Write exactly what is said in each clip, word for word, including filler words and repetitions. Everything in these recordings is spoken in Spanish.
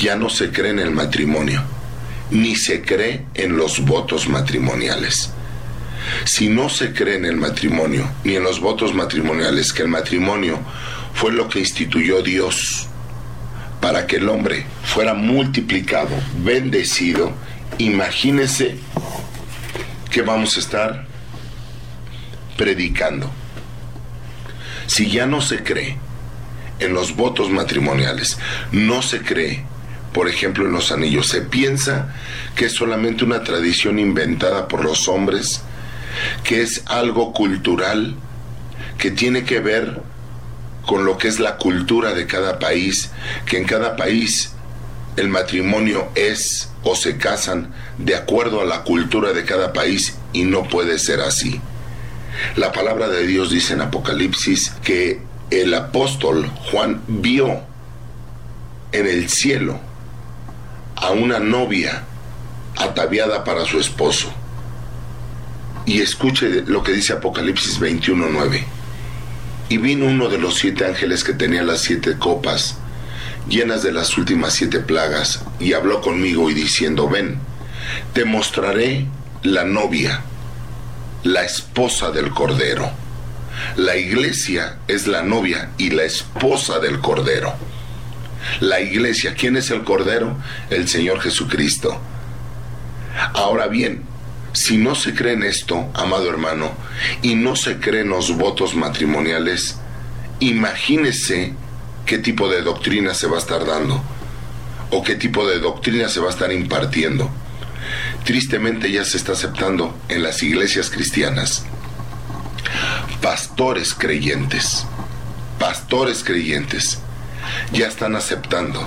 ya no se cree en el matrimonio, ni se cree en los votos matrimoniales. Si no se cree en el matrimonio, ni en los votos matrimoniales, que el matrimonio fue lo que instituyó Dios para que el hombre fuera multiplicado, bendecido, imagínese que vamos a estar predicando. Si ya no se cree en los votos matrimoniales, no se cree, por ejemplo, en los anillos, se piensa que es solamente una tradición inventada por los hombres, que es algo cultural, que tiene que ver con lo que es la cultura de cada país, que en cada país el matrimonio es o se casan de acuerdo a la cultura de cada país, y no puede ser así. La palabra de Dios dice en Apocalipsis que el apóstol Juan vio en el cielo a una novia ataviada para su esposo. Y escuche lo que dice Apocalipsis veintiuno nueve. Y vino uno de los siete ángeles que tenía las siete copas llenas de las últimas siete plagas, y habló conmigo y diciendo: ven, te mostraré la novia, la esposa del Cordero. La iglesia es la novia y la esposa del Cordero. La iglesia, ¿quién es el Cordero? El Señor Jesucristo. Ahora bien, si no se cree en esto, amado hermano, y no se cree en los votos matrimoniales, imagínese qué tipo de doctrina se va a estar dando, o qué tipo de doctrina se va a estar impartiendo. Tristemente ya se está aceptando en las iglesias cristianas pastores creyentes, pastores creyentes ya están aceptando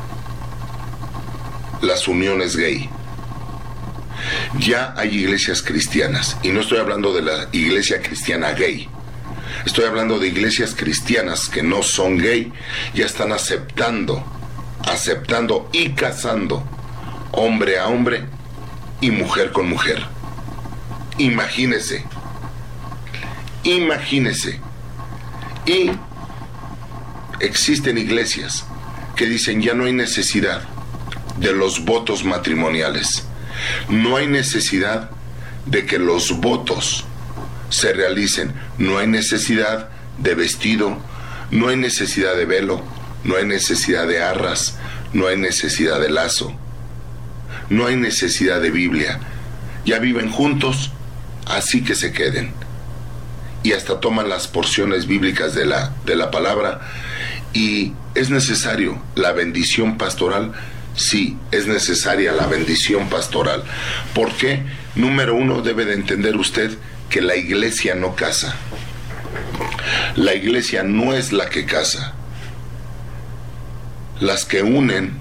las uniones gay. Ya hay iglesias cristianas, y no estoy hablando de la iglesia cristiana gay, estoy hablando de iglesias cristianas que no son gay, ya están aceptando, aceptando y casando hombre a hombre y mujer con mujer. Imagínese, imagínese. Y existen iglesias que dicen: ya no hay necesidad de los votos matrimoniales, no hay necesidad de que los votos se realicen, no hay necesidad de vestido, no hay necesidad de velo, no hay necesidad de arras, no hay necesidad de lazo, no hay necesidad de Biblia. Ya viven juntos, así que se queden. Y hasta toman las porciones bíblicas de la, de la palabra. Y es necesario la bendición pastoral. Sí, es necesaria la bendición pastoral. ¿Por qué? Número uno, debe de entender usted que la iglesia no casa. La iglesia no es la que casa. Las que unen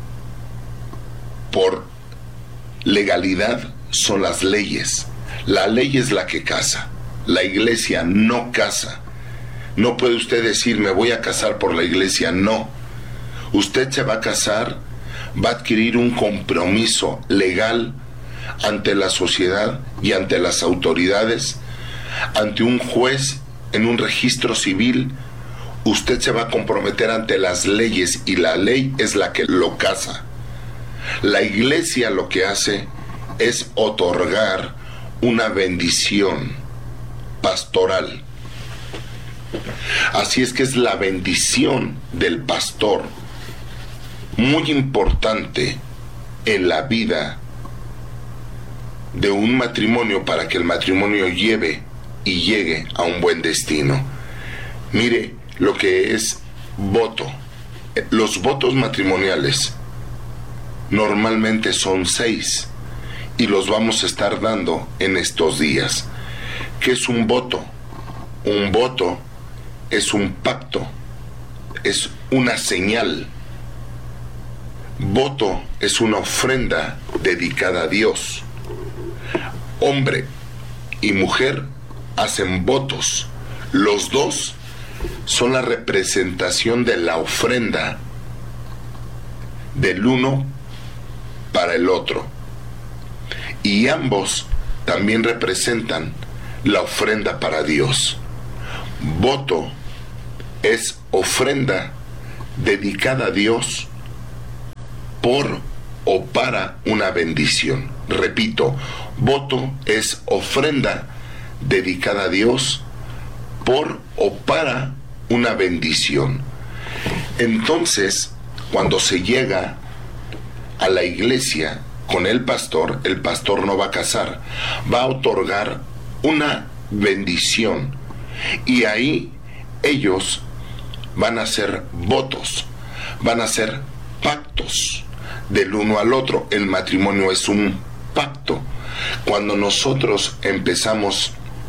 por legalidad son las leyes. La ley es la que casa. La iglesia no casa. No puede usted decir: me voy a casar por la iglesia. No. Usted se va a casar, va a adquirir un compromiso legal ante la sociedad y ante las autoridades, ante un juez, en un registro civil. Usted se va a comprometer ante las leyes, y la ley es la que lo casa. La iglesia lo que hace es otorgar una bendición pastoral. Así es que es la bendición del pastor muy importante en la vida de un matrimonio, para que el matrimonio lleve y llegue a un buen destino. Mire lo que es voto. Los votos matrimoniales normalmente son seis, y los vamos a estar dando en estos días. ¿Qué es un voto? Un voto es un pacto, es una señal. Voto es una ofrenda dedicada a Dios. Hombre y mujer hacen votos. Los dos son la representación de la ofrenda del uno para el otro. Y ambos también representan la ofrenda para Dios. Voto es ofrenda dedicada a Dios por o para una bendición. Repito, voto es ofrenda dedicada a Dios por o para una bendición. Entonces, cuando se llega a la iglesia con el pastor, el pastor no va a casar, va a otorgar una bendición, y ahí ellos van a hacer votos, van a hacer pactos del uno al otro. El matrimonio es un pacto. Cuando nosotros empezamos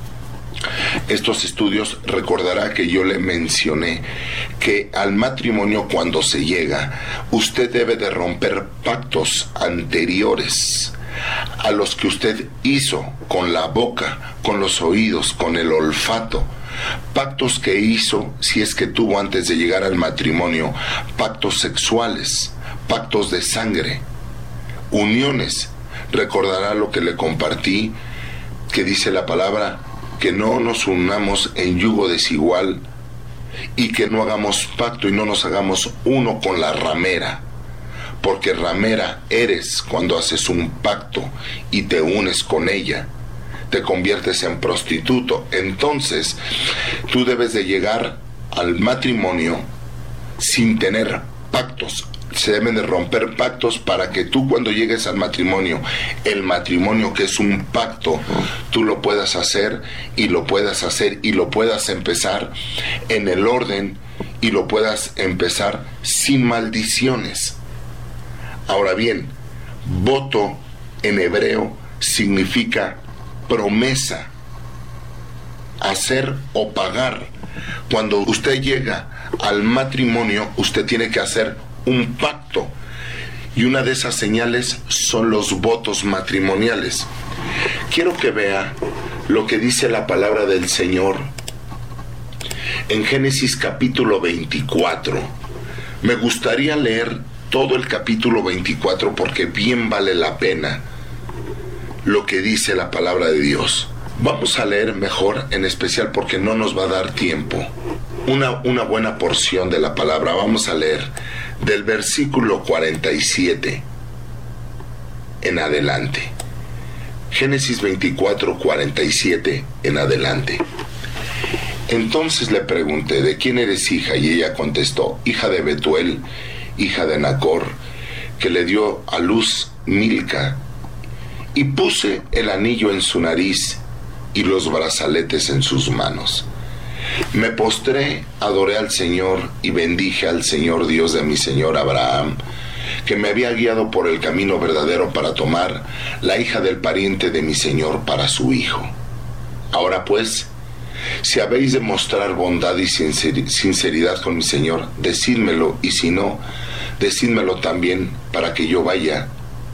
estos estudios, recordará que yo le mencioné que al matrimonio, cuando se llega, usted debe de romper pactos anteriores a los que usted hizo con la boca, con los oídos, con el olfato. Pactos que hizo, si es que tuvo antes de llegar al matrimonio, pactos sexuales, pactos de sangre, uniones. Recordará lo que le compartí, que dice la palabra, que no nos unamos en yugo desigual y que no hagamos pacto y no nos hagamos uno con la ramera, porque ramera eres cuando haces un pacto y te unes con ella, te conviertes en prostituto. Entonces tú debes de llegar al matrimonio sin tener pactos. Se deben de romper pactos para que tú, cuando llegues al matrimonio, el matrimonio, que es un pacto, tú lo puedas hacer y lo puedas hacer y lo puedas empezar en el orden y lo puedas empezar sin maldiciones. Ahora bien, voto en hebreo significa promesa, hacer o pagar. Cuando usted llega al matrimonio, usted tiene que hacer un pacto, y una de esas señales son los votos matrimoniales. Quiero que vea lo que dice la palabra del Señor en Génesis capítulo veinticuatro. Me gustaría leer todo el capítulo veinticuatro porque bien vale la pena lo que dice la palabra de Dios. Vamos a leer mejor, en especial porque no nos va a dar tiempo, una, una buena porción de la palabra. Vamos a leer del versículo cuarenta y siete en adelante. Génesis veinticuatro, cuarenta y siete en adelante. Entonces le pregunté, ¿de quién eres hija? Y ella contestó, hija de Betuel, hija de Nacor, que le dio a luz Milca. Y puse el anillo en su nariz y los brazaletes en sus manos. Me postré, adoré al Señor y bendije al Señor, Dios de mi señor Abraham, que me había guiado por el camino verdadero para tomar la hija del pariente de mi señor para su hijo. Ahora pues, si habéis de mostrar bondad y sinceridad con mi señor, decídmelo, y si no, decídmelo también, para que yo vaya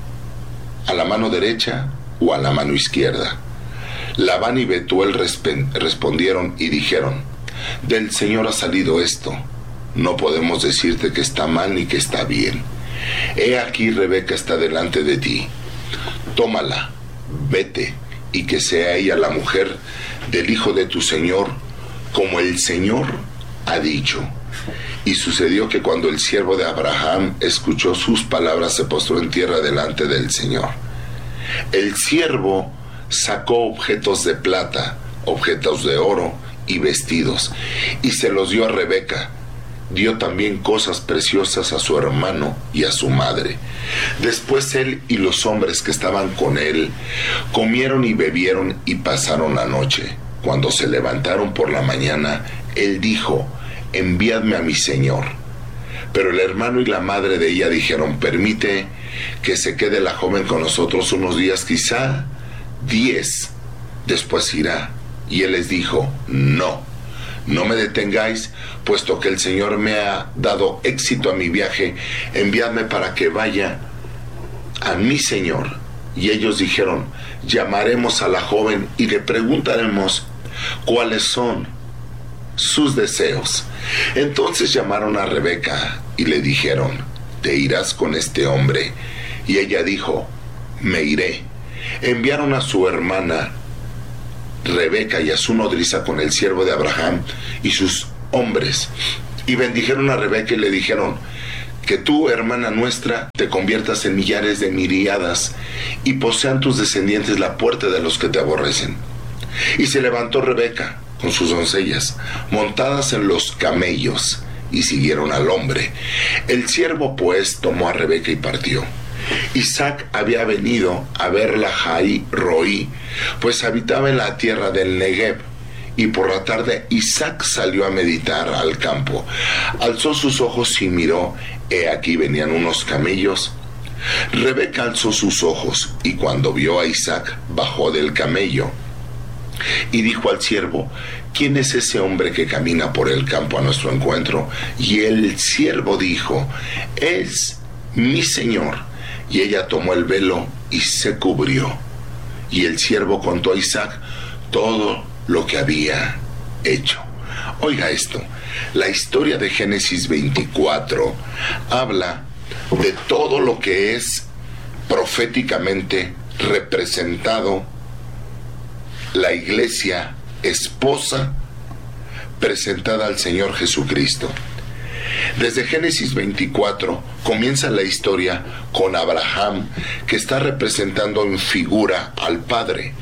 a la mano derecha o a la mano izquierda. Labán y Betuel respondieron y dijeron, del Señor ha salido esto, no podemos decirte que está mal ni que está bien. He aquí Rebeca está delante de ti, tómala, vete, y que sea ella la mujer del hijo de tu señor, como el Señor ha dicho. Y sucedió que cuando el siervo de Abraham escuchó sus palabras, se postró en tierra delante del Señor. El siervo sacó objetos de plata, objetos de oro y vestidos, y se los dio a Rebeca. Dio también cosas preciosas a su hermano y a su madre. Después él y los hombres que estaban con él comieron y bebieron y pasaron la noche. Cuando se levantaron por la mañana, él dijo, enviadme a mi señor. Pero el hermano y la madre de ella dijeron, permite que se quede la joven con nosotros unos días, quizá diez, después irá. Y él les dijo, no, no me detengáis, puesto que el Señor me ha dado éxito a mi viaje, enviadme para que vaya a mi señor. Y ellos dijeron, llamaremos a la joven y le preguntaremos cuáles son sus deseos. Entonces llamaron a Rebeca y le dijeron, ¿te irás con este hombre? Y ella dijo, me iré. Enviaron a su hermana Rebeca y a su nodriza con el siervo de Abraham y sus hombres, y bendijeron a Rebeca y le dijeron, que tú, hermana nuestra, te conviertas en millares de miríadas y posean tus descendientes la puerta de los que te aborrecen. Y se levantó Rebeca con sus doncellas, montadas en los camellos, y siguieron al hombre. El siervo pues tomó a Rebeca y partió. Isaac había venido a verla Jai Roí, pues habitaba en la tierra del Negev. Y por la tarde Isaac salió a meditar al campo. Alzó sus ojos y miró, he aquí venían unos camellos. Rebeca alzó sus ojos, y cuando vio a Isaac, bajó del camello. Y dijo al siervo, ¿quién es ese hombre que camina por el campo a nuestro encuentro? Y el siervo dijo, es mi señor. Y ella tomó el velo y se cubrió. Y el siervo contó a Isaac todo lo que había hecho. Oiga esto, la historia de Génesis veinticuatro habla de todo lo que es proféticamente representado la iglesia esposa presentada al Señor Jesucristo. Desde Génesis veinticuatro comienza la historia con Abraham, que está representando en figura al Padre.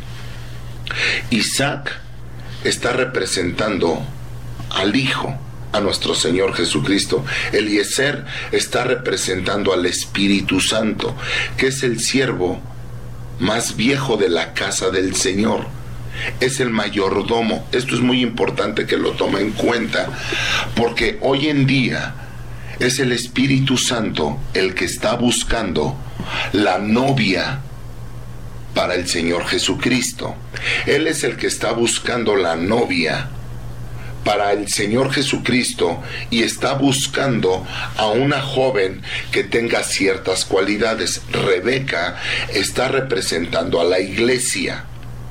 Isaac está representando al Hijo, a nuestro Señor Jesucristo. Eliezer está representando al Espíritu Santo, que es el siervo más viejo de la casa del Señor. Es el mayordomo. Esto es muy importante que lo tome en cuenta, porque hoy en día es el Espíritu Santo el que está buscando la novia para el Señor Jesucristo. Él es el que está buscando la novia para el Señor Jesucristo y está buscando a una joven que tenga ciertas cualidades. Rebeca está representando a la iglesia.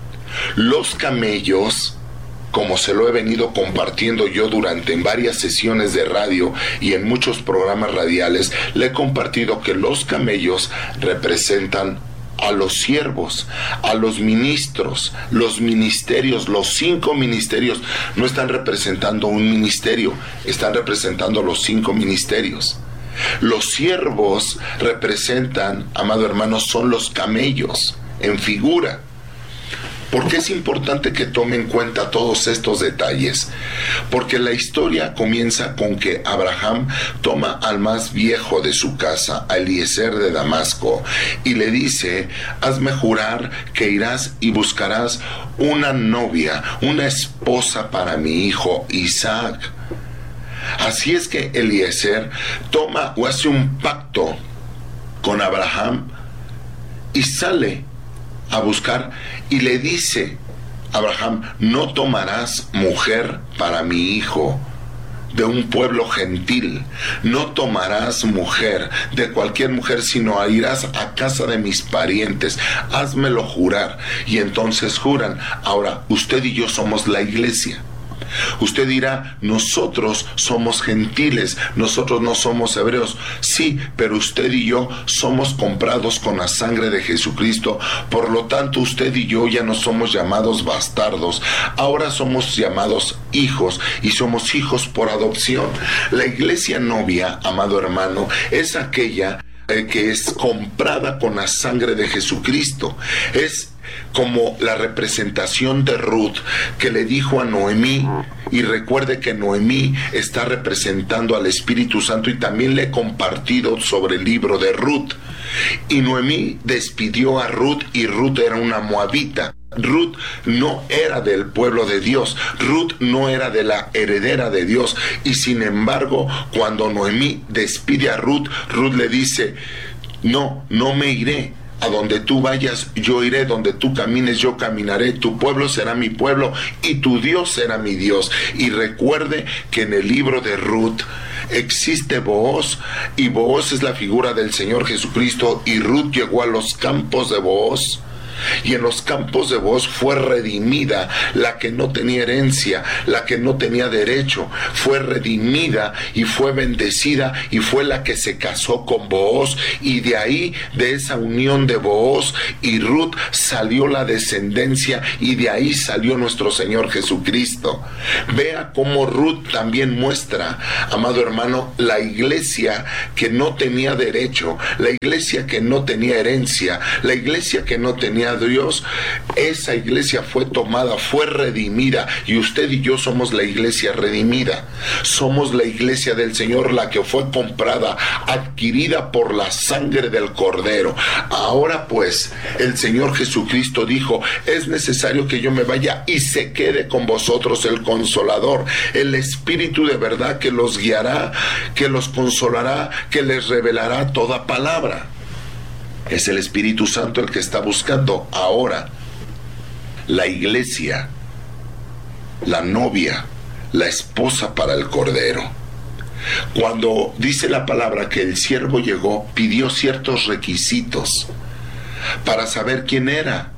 Los camellos, como se lo he venido compartiendo yo durante en varias sesiones de radio y en muchos programas radiales, le he compartido que los camellos representan a los siervos, a los ministros. Los ministerios, los cinco ministerios, no están representando un ministerio, están representando los cinco ministerios. Los siervos representan, amado hermano, son los camellos en figura. ¿Por qué es importante que tome en cuenta todos estos detalles? Porque la historia comienza con que Abraham toma al más viejo de su casa, a Eliezer de Damasco, y le dice, hazme jurar que irás y buscarás una novia, una esposa para mi hijo Isaac. Así es que Eliezer toma o hace un pacto con Abraham y sale a buscar, y le dice Abraham, no tomarás mujer para mi hijo de un pueblo gentil, no tomarás mujer de cualquier mujer, sino irás a casa de mis parientes, házmelo jurar. Y entonces juran. Ahora, usted y yo somos la iglesia. Usted dirá, nosotros somos gentiles, nosotros no somos hebreos. Sí, pero usted y yo somos comprados con la sangre de Jesucristo. Por lo tanto, usted y yo ya no somos llamados bastardos, ahora somos llamados hijos, y somos hijos por adopción. La iglesia novia, amado hermano, es aquella eh, que es comprada con la sangre de Jesucristo. Es como la representación de Ruth, que le dijo a Noemí, y recuerde que Noemí está representando al Espíritu Santo, y también le he compartido sobre el libro de Ruth. Y Noemí despidió a Ruth, y Ruth era una moabita. Ruth no era del pueblo de Dios, Ruth no era de la heredera de Dios, y sin embargo, cuando Noemí despide a Ruth, Ruth le dice, no, no me iré. A donde tú vayas, yo iré, donde tú camines, yo caminaré, tu pueblo será mi pueblo y tu Dios será mi Dios. Y recuerde que en el libro de Ruth existe Booz, y Booz es la figura del Señor Jesucristo, y Ruth llegó a los campos de Booz Y en los campos de Booz fue redimida la que no tenía herencia, la que no tenía derecho. Fue redimida y fue bendecida y fue la que se casó con Booz. Y de ahí, de esa unión de Booz y Ruth, salió la descendencia y de ahí salió nuestro Señor Jesucristo. Vea cómo Ruth también muestra, amado hermano, la iglesia que no tenía derecho, la iglesia que no tenía herencia, la iglesia que no tenía Dios. Esa iglesia fue tomada, fue redimida, y usted y yo somos la iglesia redimida. Somos la iglesia del Señor, la que fue comprada, adquirida por la sangre del Cordero. Ahora pues, el Señor Jesucristo dijo: es necesario que yo me vaya y se quede con vosotros el Consolador, el Espíritu de verdad que los guiará, que los consolará, que les revelará toda palabra. Es el Espíritu Santo el que está buscando ahora la iglesia, la novia, la esposa para el Cordero. Cuando dice la palabra que el siervo llegó, pidió ciertos requisitos para saber quién era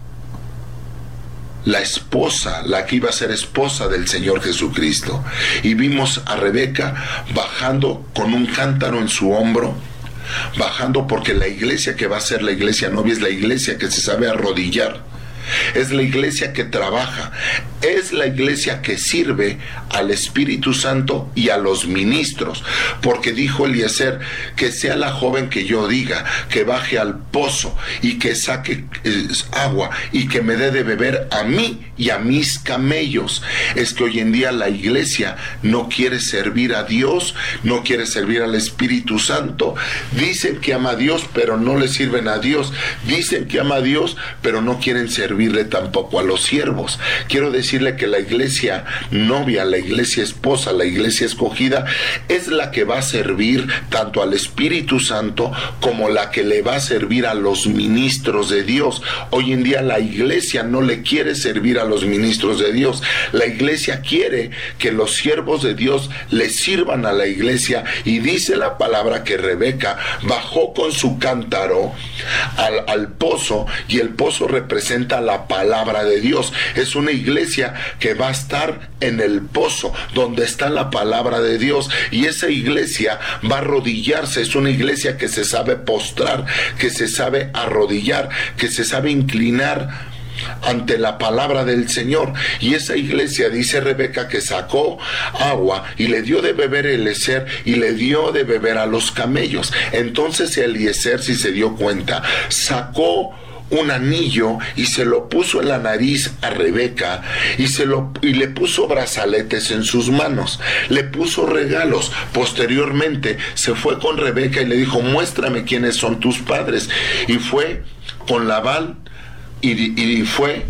la esposa, la que iba a ser esposa del Señor Jesucristo. Y vimos a Rebeca bajando con un cántaro en su hombro, bajando porque la iglesia que va a ser la iglesia novia es la iglesia que se sabe arrodillar, es la iglesia que trabaja, es la iglesia que sirve al Espíritu Santo y a los ministros, porque dijo Eliezer: que sea la joven que yo diga, que baje al pozo y que saque eh, agua y que me dé de beber a mí y a mis camellos. Es que hoy en día la iglesia no quiere servir a Dios, no quiere servir al Espíritu Santo. Dicen que ama a Dios, pero no le sirven a Dios. Dicen que ama a Dios, pero no quieren servirle tampoco a los siervos. Quiero decirle que la iglesia novia, la iglesia esposa, la iglesia escogida es la que va a servir tanto al Espíritu Santo como la que le va a servir a los ministros de Dios. Hoy en día la iglesia no le quiere servir a los ministros de Dios. La iglesia quiere que los siervos de Dios le sirvan a la iglesia, y dice la palabra que Rebeca bajó con su cántaro al, al pozo, y el pozo representa la palabra de Dios. Es una iglesia que va a estar en el pozo donde está la palabra de Dios, y esa iglesia va a arrodillarse. Es una iglesia que se sabe postrar, que se sabe arrodillar, que se sabe inclinar ante la palabra del Señor. Y esa iglesia, dice Rebeca, que sacó agua y le dio de beber a Eliezer y le dio de beber a los camellos. Entonces Eliezer, si se dio cuenta, sacó un anillo y se lo puso en la nariz a Rebeca, y se lo y le puso brazaletes en sus manos, le puso regalos. Posteriormente se fue con Rebeca y le dijo: muéstrame quiénes son tus padres. Y fue con Labán y, y fue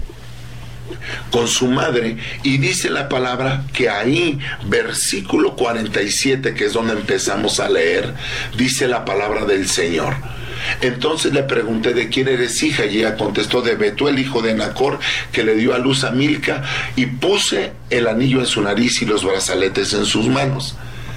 con su madre, y dice la palabra que ahí, versículo cuarenta y siete, que es donde empezamos a leer, dice la palabra del Señor: entonces le pregunté: ¿de quién eres hija? Y ella contestó: de Betuel, hijo de Nacor, que le dio a luz a Milca. Y puse el anillo en su nariz y los brazaletes en sus manos.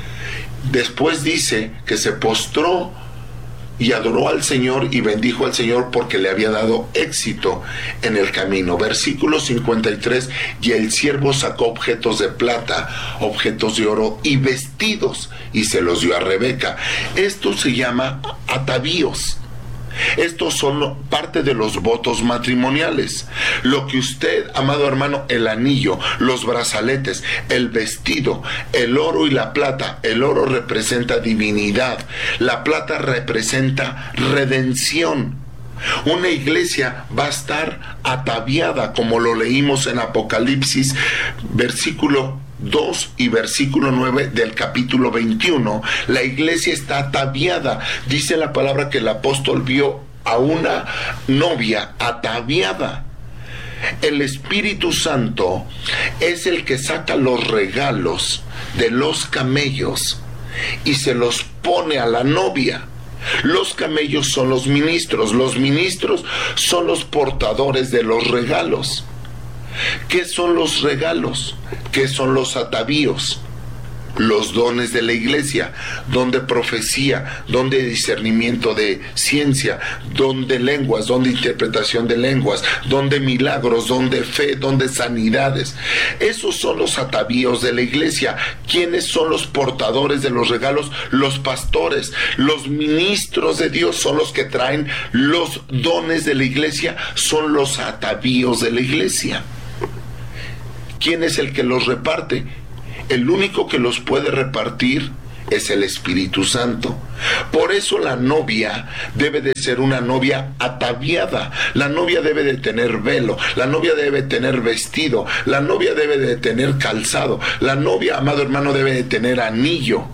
Después dice que se postró y adoró al Señor y bendijo al Señor porque le había dado éxito en el camino. Versículo cincuenta y tres: y el siervo sacó objetos de plata, objetos de oro y vestidos, y se los dio a Rebeca. Esto se llama atavíos. Estos son parte de los votos matrimoniales. Lo que usted, amado hermano, el anillo, los brazaletes, el vestido, el oro y la plata. El oro representa divinidad, la plata representa redención. Una iglesia va a estar ataviada, como lo leímos en Apocalipsis, versículo dos y versículo nueve del capítulo veintiuno. La iglesia está ataviada. Dice la palabra que el apóstol vio a una novia ataviada. El Espíritu Santo es el que saca los regalos de los camellos y se los pone a la novia. Los camellos son los ministros, los ministros son los portadores de los regalos. ¿Qué son los regalos? ¿Qué son los atavíos? los dones de la iglesia, don de profecía, don de discernimiento de ciencia, don de lenguas, don de interpretación de lenguas, don de milagros, don de fe, don de sanidades. Esos son los atavíos de la iglesia. ¿Quiénes son los portadores de los regalos? Los pastores, los ministros de Dios son los que traen los dones de la iglesia, son los atavíos de la iglesia. ¿Quién es el que los reparte? El único que los puede repartir es el Espíritu Santo. Por eso la novia debe de ser una novia ataviada. La novia debe de tener velo, la novia debe tener vestido, la novia debe de tener calzado, la novia, amado hermano, debe de tener anillo,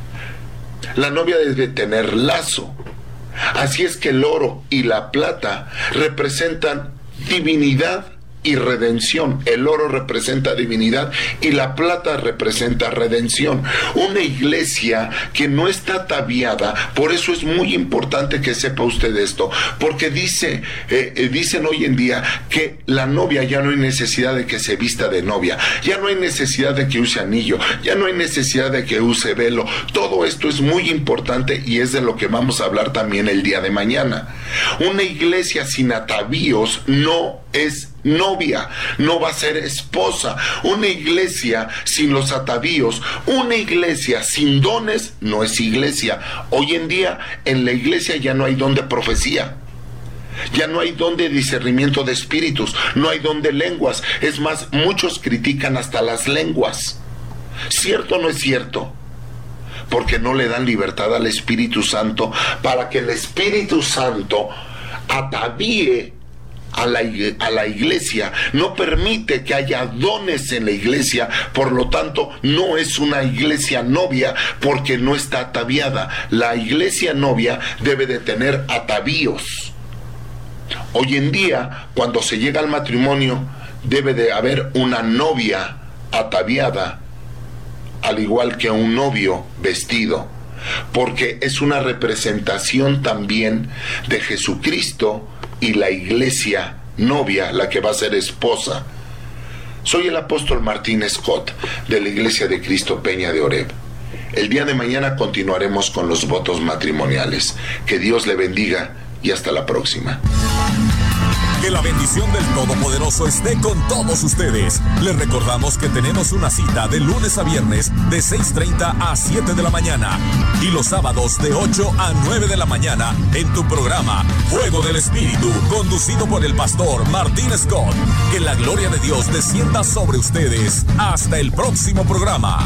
la novia debe tener lazo. Así es que el oro y la plata representan divinidad y redención. El oro representa divinidad y la plata representa redención. Una iglesia que no está ataviada, por eso es muy importante que sepa usted esto, porque dice, eh, eh, dicen hoy en día que la novia ya no hay necesidad de que se vista de novia, ya no hay necesidad de que use anillo, ya no hay necesidad de que use velo. Todo esto es muy importante y es de lo que vamos a hablar también el día de mañana. Una iglesia sin atavíos no es novia, no va a ser esposa. Una iglesia sin los atavíos, una iglesia sin dones, no es iglesia. Hoy en día en la iglesia ya no hay don de profecía, ya no hay don de discernimiento de espíritus, no hay don de lenguas. Es más, muchos critican hasta las lenguas. ¿Cierto o no es cierto? Porque no le dan libertad al Espíritu Santo para que el Espíritu Santo atavíe A la, a la iglesia, no permite que haya dones en la iglesia. Por lo tanto, no es una iglesia novia porque no está ataviada. La iglesia novia debe de tener atavíos. Hoy en día, cuando se llega al matrimonio, debe de haber una novia ataviada, al igual que un novio vestido, porque es una representación también de Jesucristo y la iglesia novia, la que va a ser esposa. Soy el apóstol Martín Scott, de la Iglesia de Cristo Peña de Oreb. El día de mañana continuaremos con los votos matrimoniales. Que Dios le bendiga y hasta la próxima. Que la bendición del Todopoderoso esté con todos ustedes. Les recordamos que tenemos una cita de lunes a viernes de seis treinta a siete de la mañana y los sábados de ocho a nueve de la mañana en tu programa Fuego del Espíritu, conducido por el pastor Martín Scott. Que la gloria de Dios descienda sobre ustedes. Hasta el próximo programa.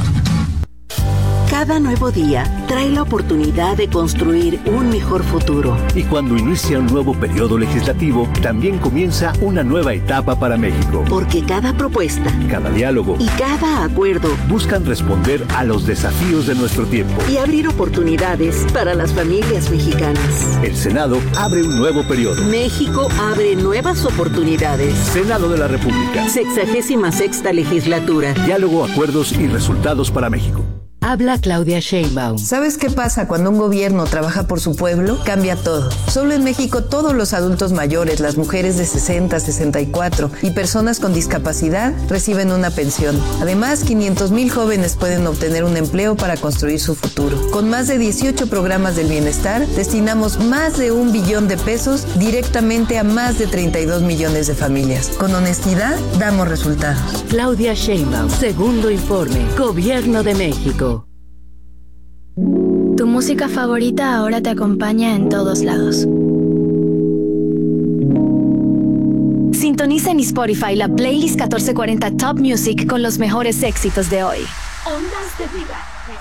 Cada nuevo día trae la oportunidad de construir un mejor futuro. Y cuando inicia un nuevo periodo legislativo, también comienza una nueva etapa para México. Porque cada propuesta, cada diálogo y cada acuerdo buscan responder a los desafíos de nuestro tiempo y abrir oportunidades para las familias mexicanas. El Senado abre un nuevo periodo. México abre nuevas oportunidades. Senado de la República. Sexagésima sexta legislatura. Diálogo, acuerdos y resultados para México. Habla Claudia Sheinbaum. ¿Sabes qué pasa cuando un gobierno trabaja por su pueblo? Cambia todo. Solo en México todos los adultos mayores, las mujeres de sesenta, sesenta y cuatro y personas con discapacidad reciben una pensión. Además, quinientos mil jóvenes pueden obtener un empleo para construir su futuro. Con más de dieciocho programas del bienestar, destinamos más de un billón de pesos directamente a más de treinta y dos millones de familias. Con honestidad, damos resultados. Claudia Sheinbaum, segundo informe, Gobierno de México. Tu música favorita ahora te acompaña en todos lados. Sintoniza en Spotify la playlist catorce cuarenta Top Music con los mejores éxitos de hoy. Ondas de vida.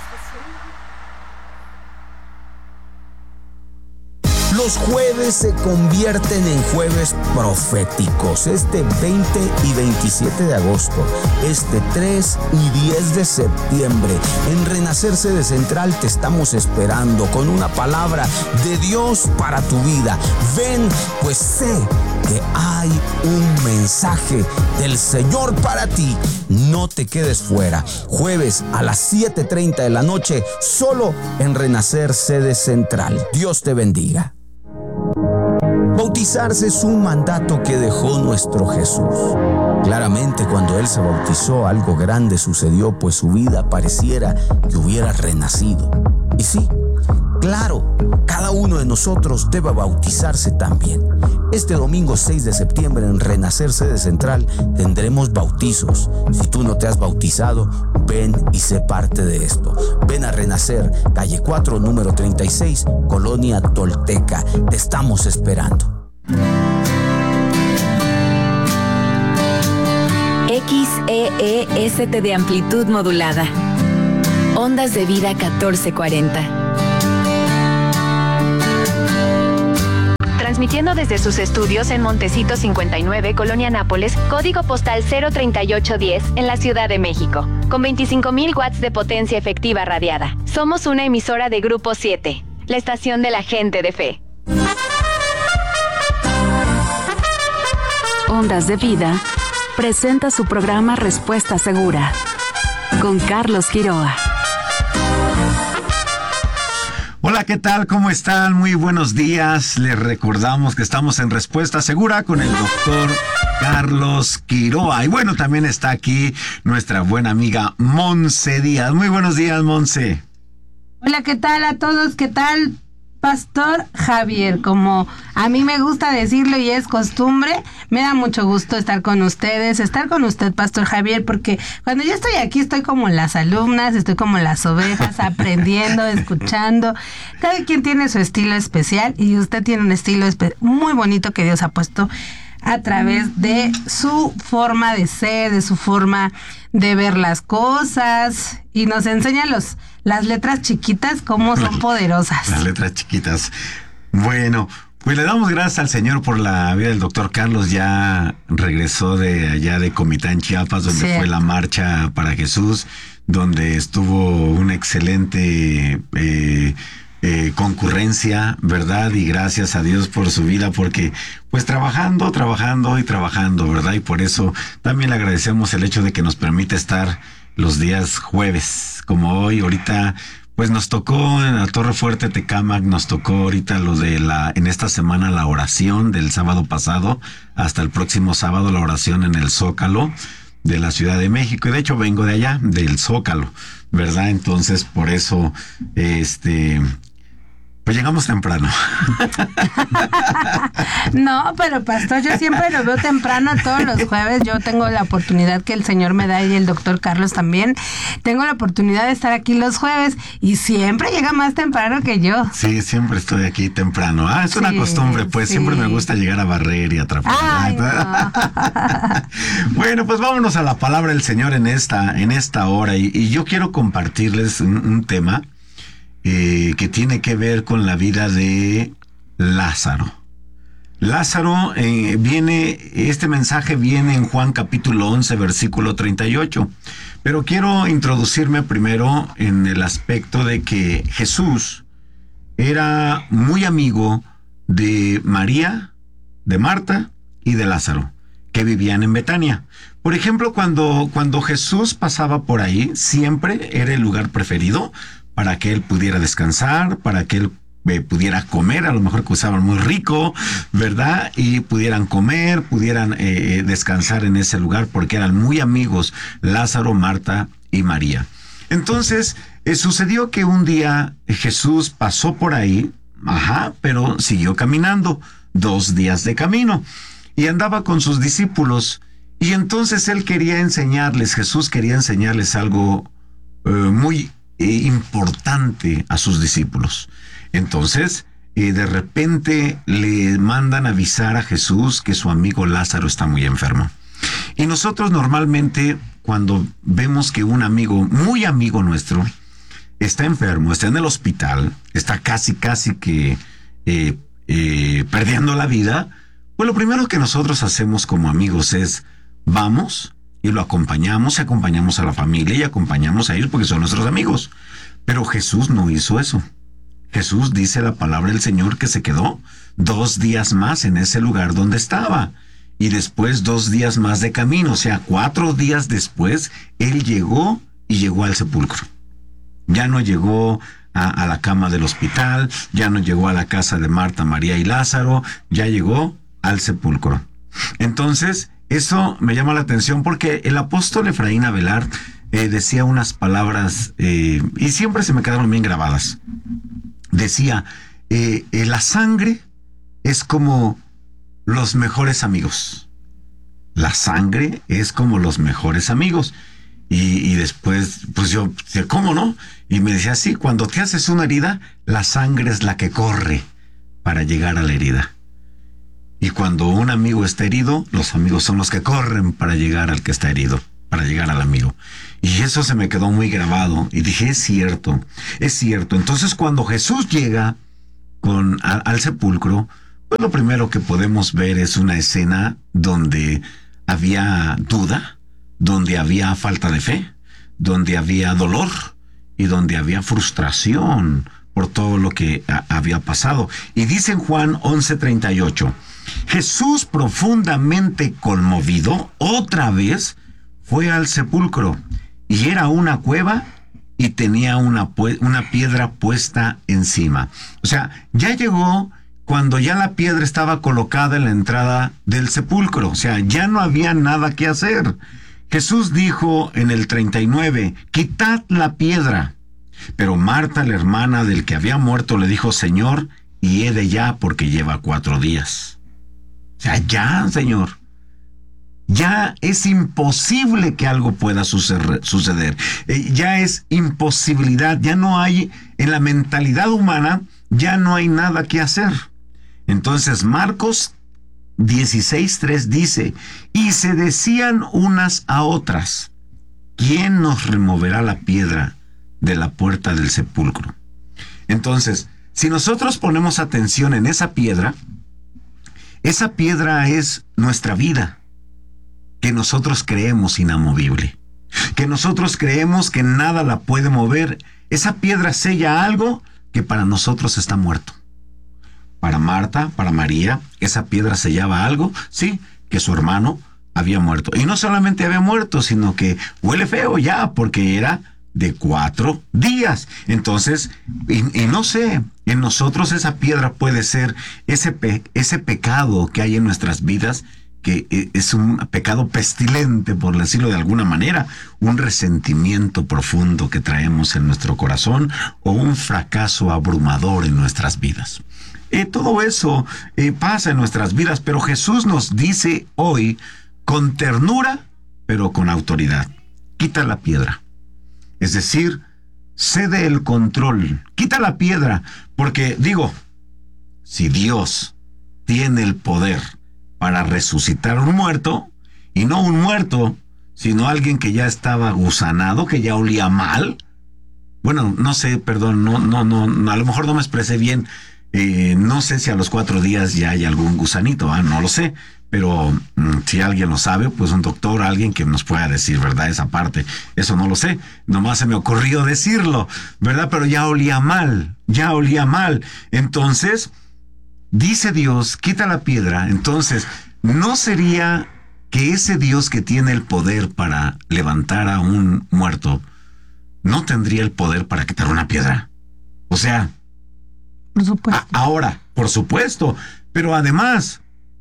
Los jueves se convierten en jueves proféticos. Este veinte y veintisiete de agosto, este tres y diez de septiembre, en Renacer Sede Central te estamos esperando con una palabra de Dios para tu vida. Ven, pues sé que hay un mensaje del Señor para ti. No te quedes fuera. Jueves a las siete treinta de la noche, solo en Renacer Sede Central. Dios te bendiga. Bautizarse es un mandato que dejó nuestro Jesús. Claramente, cuando él se bautizó, algo grande sucedió, pues su vida pareciera que hubiera renacido. Y sí, claro, cada uno de nosotros debe bautizarse también. Este domingo seis de septiembre en Renacer Sede Central tendremos bautizos. Si tú no te has bautizado, ven y sé parte de esto. Ven a Renacer, calle cuatro, número treinta y seis, Colonia Tolteca. Te estamos esperando. X E E S T de amplitud modulada. Ondas de vida catorce cuarenta. Transmitiendo desde sus estudios en Montecito cincuenta y nueve, Colonia Nápoles, código postal cero treinta y ocho diez, en la Ciudad de México, con veinticinco mil watts de potencia efectiva radiada. Somos una emisora de Grupo siete, la estación de la gente de fe. Ondas de Vida presenta su programa Respuesta Segura, con Carlos Quiroa. Hola, ¿qué tal? ¿Cómo están? Muy buenos días. Les recordamos que estamos en Respuesta Segura con el doctor Carlos Quiroa. Y bueno, también está aquí nuestra buena amiga Monse Díaz. Muy buenos días, Monse. Hola, ¿qué tal a todos? ¿Qué tal, Pastor Javier? Como a mí me gusta decirlo y es costumbre, me da mucho gusto estar con ustedes, estar con usted, Pastor Javier, porque cuando yo estoy aquí estoy como las alumnas, estoy como las ovejas, aprendiendo, escuchando. Cada quien tiene su estilo especial y usted tiene un estilo espe- muy bonito que Dios ha puesto a través de su forma de ser, de su forma de ver las cosas, y nos enseña los las letras chiquitas cómo son poderosas. Las letras chiquitas. Bueno, pues le damos gracias al Señor por la vida del doctor Carlos. Ya regresó de allá de Comitán, Chiapas, donde sí. fue la marcha para Jesús, donde estuvo una excelente eh, eh, concurrencia, ¿verdad? Y gracias a Dios por su vida, porque pues trabajando, trabajando y trabajando, ¿verdad? Y por eso también le agradecemos el hecho de que nos permite estar los días jueves, como hoy. Ahorita pues nos tocó en la Torre Fuerte Tecámac, nos tocó ahorita lo de la, en esta semana la oración del sábado pasado, hasta el próximo sábado la oración en el Zócalo de la Ciudad de México, y de hecho vengo de allá, del Zócalo, ¿verdad? Entonces por eso, este... pues llegamos temprano. No, pero pastor, yo siempre lo veo temprano todos los jueves. Yo tengo la oportunidad que el Señor me da, y el doctor Carlos también. Tengo la oportunidad de estar aquí los jueves y siempre llega más temprano que yo. Sí, siempre estoy aquí temprano. Ah, es sí, una costumbre, pues sí. Siempre me gusta llegar a barrer y a trapear. Ay, no. Bueno, pues vámonos a la palabra del Señor en esta, en esta hora. Y, y yo quiero compartirles un, un tema Eh, que tiene que ver con la vida de Lázaro. Lázaro eh, viene, este mensaje viene en Juan capítulo once, versículo treinta y ocho. Pero quiero introducirme primero en el aspecto de que Jesús era muy amigo de María, de Marta y de Lázaro, que vivían en Betania. Por ejemplo, cuando, cuando Jesús pasaba por ahí, siempre era el lugar preferido para que él pudiera descansar, para que él eh, pudiera comer, a lo mejor que usaban muy rico, ¿verdad? Y pudieran comer, pudieran eh, descansar en ese lugar, porque eran muy amigos Lázaro, Marta y María. Entonces, eh, sucedió que un día Jesús pasó por ahí, ajá, pero siguió caminando, dos días de camino, y andaba con sus discípulos, y entonces él quería enseñarles, Jesús quería enseñarles algo eh, muy Eh, importante a sus discípulos. Entonces, eh, de repente le mandan avisar a Jesús que su amigo Lázaro está muy enfermo. Y nosotros normalmente, cuando vemos que un amigo, muy amigo nuestro, está enfermo, está en el hospital, está casi, casi que eh, eh, perdiendo la vida, pues lo primero que nosotros hacemos como amigos es, vamos y lo acompañamos, y acompañamos a la familia y acompañamos a ellos porque son nuestros amigos. Pero Jesús no hizo eso. Jesús, dice la palabra del Señor, que se quedó dos días más en ese lugar donde estaba. Y después dos días más de camino, o sea, cuatro días después, él llegó y llegó al sepulcro. Ya no llegó a, a la cama del hospital, ya no llegó a la casa de Marta, María y Lázaro, ya llegó al sepulcro. Entonces, eso me llama la atención porque el apóstol Efraín Abelard eh, decía unas palabras eh, y siempre se me quedaron bien grabadas. Decía, eh, eh, la sangre es como los mejores amigos. La sangre es como los mejores amigos. Y, y después, pues yo, ¿cómo no? Y me decía, sí, cuando te haces una herida, la sangre es la que corre para llegar a la herida. Y cuando un amigo está herido, los amigos son los que corren para llegar al que está herido, para llegar al amigo. Y eso se me quedó muy grabado. Y dije, es cierto, es cierto. Entonces, cuando Jesús llega con, a, al sepulcro, pues lo primero que podemos ver es una escena donde había duda, donde había falta de fe, donde había dolor y donde había frustración por todo lo que a, había pasado. Y dice en Juan once treinta y ocho, Jesús, profundamente conmovido, otra vez fue al sepulcro, y era una cueva y tenía una, una piedra puesta encima. O sea, ya llegó cuando ya la piedra estaba colocada en la entrada del sepulcro. O sea, ya no había nada que hacer. Jesús dijo en el treinta y nueve, quitad la piedra. Pero Marta, la hermana del que había muerto, le dijo, Señor, hiede ya porque lleva cuatro días. O sea, ya, Señor. Ya es imposible que algo pueda suceder. Eh, ya es imposibilidad. Ya no hay, en la mentalidad humana, ya no hay nada que hacer. Entonces, Marcos dieciséis tres dice, y se decían unas a otras, ¿quién nos removerá la piedra de la puerta del sepulcro? Entonces, si nosotros ponemos atención en esa piedra, esa piedra es nuestra vida, que nosotros creemos inamovible, que nosotros creemos que nada la puede mover. Esa piedra sella algo que para nosotros está muerto. Para Marta, para María, esa piedra sellaba algo, sí, que su hermano había muerto. Y no solamente había muerto, sino que huele feo ya, porque era de cuatro días. Entonces, y, y no sé, en nosotros esa piedra puede ser ese, pe, ese pecado que hay en nuestras vidas, que es un pecado pestilente, por decirlo de alguna manera, un resentimiento profundo que traemos en nuestro corazón o un fracaso abrumador en nuestras vidas. Eh, todo eso eh, pasa en nuestras vidas, pero Jesús nos dice hoy con ternura, pero con autoridad, quita la piedra. Es decir, cede el control, quita la piedra, porque digo, si Dios tiene el poder para resucitar un muerto, y no un muerto, sino alguien que ya estaba gusanado, que ya olía mal, bueno, no sé, perdón, no, no, no, a lo mejor no me expresé bien. Eh, no sé si a los cuatro días ya hay algún gusanito, ¿eh? No lo sé, pero mmm, si alguien lo sabe, pues un doctor, alguien que nos pueda decir, ¿verdad? Esa parte, eso no lo sé, nomás se me ocurrió decirlo, ¿verdad? Pero ya olía mal, ya olía mal. Entonces, dice Dios, quita la piedra. Entonces, ¿no sería que ese Dios que tiene el poder para levantar a un muerto, no tendría el poder para quitar una piedra? O sea, por supuesto. A, ahora, por supuesto, pero además,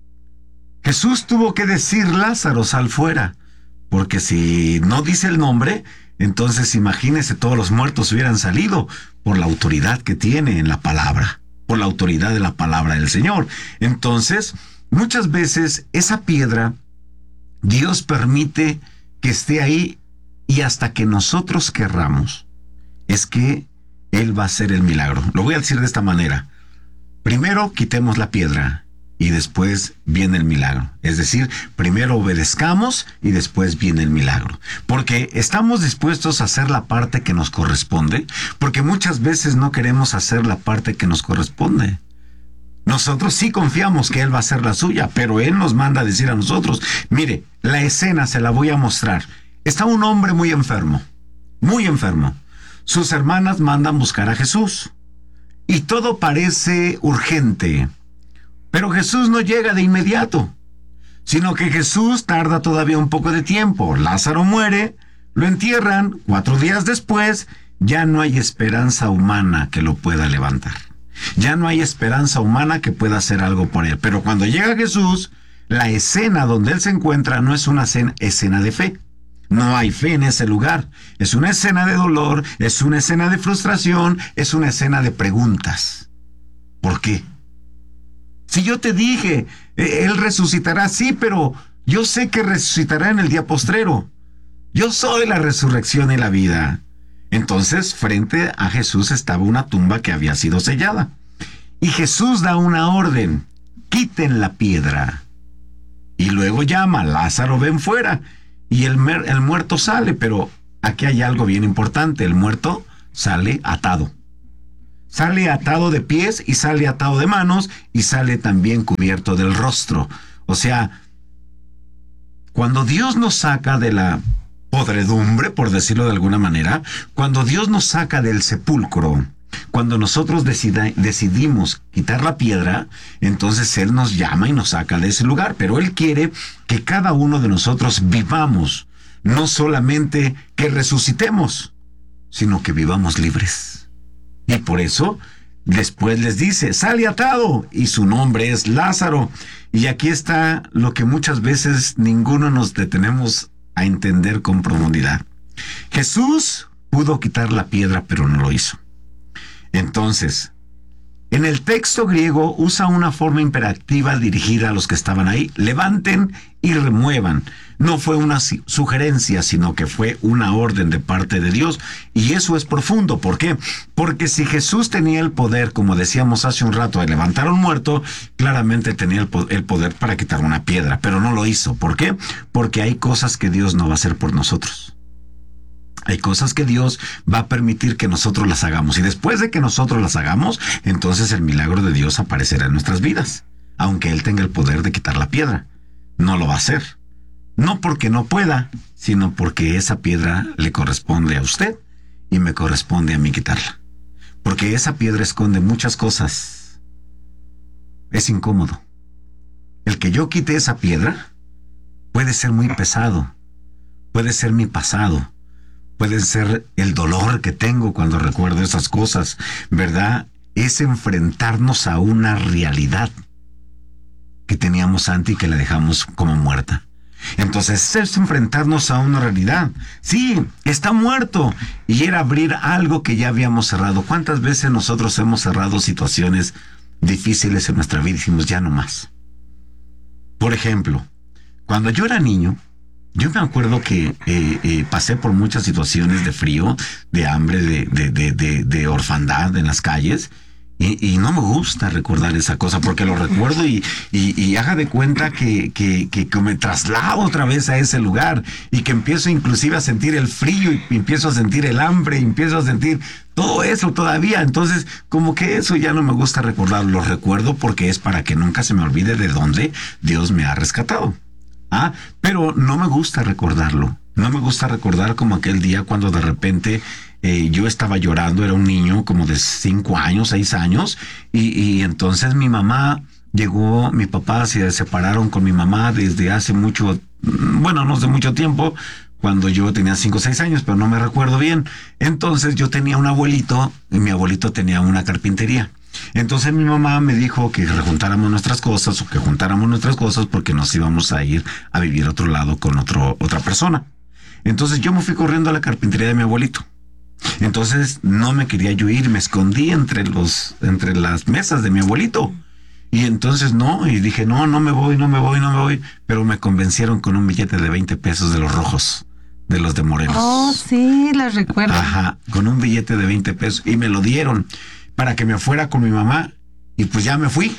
Jesús tuvo que decir Lázaro, sal fuera, porque si no dice el nombre, entonces imagínese, todos los muertos hubieran salido por la autoridad que tiene en la palabra, por la autoridad de la palabra del Señor. Entonces, muchas veces esa piedra, Dios permite que esté ahí y hasta que nosotros querramos, es que Él va a hacer el milagro. Lo voy a decir de esta manera. Primero quitemos la piedra y después viene el milagro. Es decir, primero obedezcamos y después viene el milagro. Porque estamos dispuestos a hacer la parte que nos corresponde, porque muchas veces no queremos hacer la parte que nos corresponde. Nosotros sí confiamos que Él va a hacer la suya, pero Él nos manda a decir a nosotros, mire, la escena se la voy a mostrar. Está un hombre muy enfermo, muy enfermo. Sus hermanas mandan buscar a Jesús. Y todo parece urgente. Pero Jesús no llega de inmediato, sino que Jesús tarda todavía un poco de tiempo. Lázaro muere, lo entierran, cuatro días después, ya no hay esperanza humana que lo pueda levantar. Ya no hay esperanza humana que pueda hacer algo por él. Pero cuando llega Jesús, la escena donde él se encuentra no es una escena, escena de fe. No hay fe en ese lugar. Es una escena de dolor, es una escena de frustración, es una escena de preguntas. ¿Por qué? Si yo te dije, él resucitará, sí, pero yo sé que resucitará en el día postrero. Yo soy la resurrección y la vida. Entonces, frente a Jesús estaba una tumba que había sido sellada. Y Jesús da una orden: quiten la piedra. Y luego llama: Lázaro, ven fuera. Y el, el muerto sale, pero aquí hay algo bien importante: el muerto sale atado. Sale atado de pies y sale atado de manos y sale también cubierto del rostro. O sea, cuando Dios nos saca de la podredumbre, por decirlo de alguna manera, cuando Dios nos saca del sepulcro, cuando nosotros decida, decidimos quitar la piedra, entonces Él nos llama y nos saca de ese lugar. Pero Él quiere que cada uno de nosotros vivamos, no solamente que resucitemos, sino que vivamos libres. Y por eso, después les dice: sale atado, y su nombre es Lázaro. Y aquí está lo que muchas veces ninguno nos detenemos a entender con profundidad. Jesús pudo quitar la piedra, pero no lo hizo. Entonces, en el texto griego usa una forma imperativa dirigida a los que estaban ahí: levanten y remuevan. No fue una sugerencia, sino que fue una orden de parte de Dios. Y eso es profundo. ¿Por qué? Porque si Jesús tenía el poder, como decíamos hace un rato, de levantar a un muerto, claramente tenía el poder para quitar una piedra, pero no lo hizo. ¿Por qué? Porque hay cosas que Dios no va a hacer por nosotros. Hay cosas que Dios va a permitir que nosotros las hagamos. Y después de que nosotros las hagamos, entonces el milagro de Dios aparecerá en nuestras vidas. Aunque Él tenga el poder de quitar la piedra, no lo va a hacer. No porque no pueda, sino porque esa piedra le corresponde a usted y me corresponde a mí quitarla. Porque esa piedra esconde muchas cosas. Es incómodo. El que yo quite esa piedra puede ser muy pesado. Puede ser mi pasado. Puede ser el dolor que tengo cuando recuerdo esas cosas, ¿verdad? Es enfrentarnos a una realidad que teníamos antes y que la dejamos como muerta. Entonces es enfrentarnos a una realidad. Sí, está muerto. Y era abrir algo que ya habíamos cerrado. ¿Cuántas veces nosotros hemos cerrado situaciones difíciles en nuestra vida y decimos ya no más? Por ejemplo, cuando yo era niño, yo me acuerdo que eh, eh, pasé por muchas situaciones de frío, de hambre, de, de, de, de, de orfandad en las calles. Y, y no me gusta recordar esa cosa porque lo recuerdo y, y, y haga de cuenta que, que, que, que me traslado otra vez a ese lugar y que empiezo inclusive a sentir el frío y empiezo a sentir el hambre y empiezo a sentir todo eso todavía. Entonces, como que eso ya no me gusta recordar. Lo recuerdo porque es para que nunca se me olvide de dónde Dios me ha rescatado. Ah, pero no me gusta recordarlo. No me gusta recordar como aquel día cuando de repente eh, yo estaba llorando, era un niño como de cinco años, seis años, y, y entonces mi mamá llegó, mi papá se separaron con mi mamá desde hace mucho, bueno, no hace mucho tiempo, cuando yo tenía cinco o seis años, pero no me recuerdo bien. Entonces yo tenía un abuelito, y mi abuelito tenía una carpintería. Entonces mi mamá me dijo que juntáramos nuestras cosas o que juntáramos nuestras cosas porque nos íbamos a ir a vivir a otro lado con otro, otra persona. Entonces yo me fui corriendo a la carpintería de mi abuelito. Entonces no me quería yo ir, me escondí entre los, entre las mesas de mi abuelito. Y entonces no, y dije, no, no me voy, no me voy, no me voy. Pero me convencieron con un billete de veinte pesos de los rojos, de los de Morelos. Oh, sí, los recuerdo. Ajá, con un billete de veinte pesos. Y me lo dieron para que me fuera con mi mamá. Y pues ya me fui.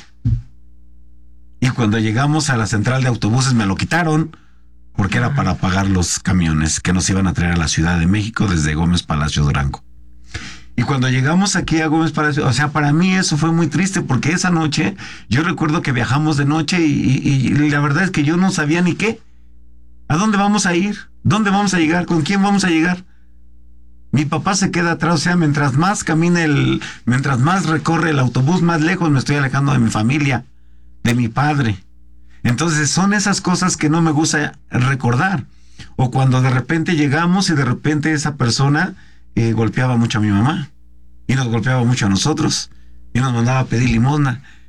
Y cuando llegamos a la central de autobuses me lo quitaron. Porque era para pagar los camiones que nos iban a traer a la Ciudad de México desde Gómez Palacio Durango. Y cuando llegamos aquí a Gómez Palacio, o sea, para mí eso fue muy triste porque esa noche, yo recuerdo que viajamos de noche y, y, y la verdad es que yo no sabía ni qué. ¿A dónde vamos a ir? ¿Dónde vamos a llegar? ¿Con quién vamos a llegar? Mi papá se queda atrás, o sea, mientras más camine el, mientras más recorre el autobús, más lejos me estoy alejando de mi familia, de mi padre. Entonces son esas cosas que no me gusta recordar. O cuando de repente llegamos y de repente esa persona eh, golpeaba mucho a mi mamá. Y nos golpeaba mucho a nosotros. Y nos mandaba a pedir limosna.